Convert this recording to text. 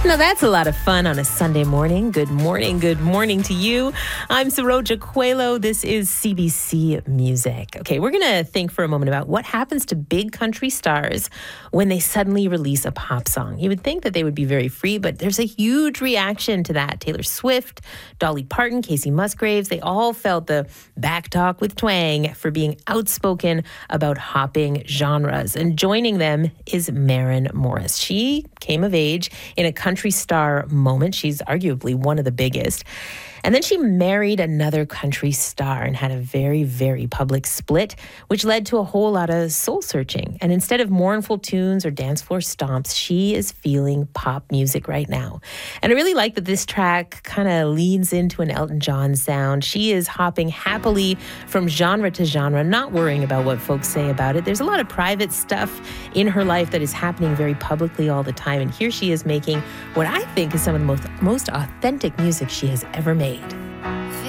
Now that's a lot of fun on a Sunday morning. Good morning to you. I'm Saroja Coelho. This is CBC Music. Okay, we're going to think for a moment about what happens to big country stars when they suddenly release a pop song. You would think that they would be very free, but there's a huge reaction to that. Taylor Swift, Dolly Parton, Kacey Musgraves, they all felt the back talk with twang for being outspoken about hopping genres. And joining them is Maren Morris. She came of age in a country star moment. She's arguably one of the biggest. And then she married another country star and had a very, very public split, which led to a whole lot of soul searching. And instead of mournful tunes or dance floor stomps, she is feeling pop music right now. And I really like that this track kind of leans into an Elton John sound. She is hopping happily from genre to genre, not worrying about what folks say about it. There's a lot of private stuff in her life that is happening very publicly all the time. And here she is making what I think is some of the most authentic music she has ever made.